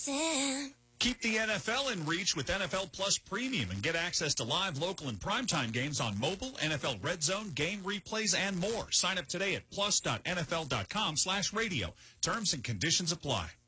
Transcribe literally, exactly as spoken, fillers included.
listen. Keep the N F L in reach with N F L Plus Premium and get access to live, local, and primetime games on mobile, N F L Red Zone, game replays, and more. Sign up today at plus dot N F L dot com slash radio. Terms and conditions apply.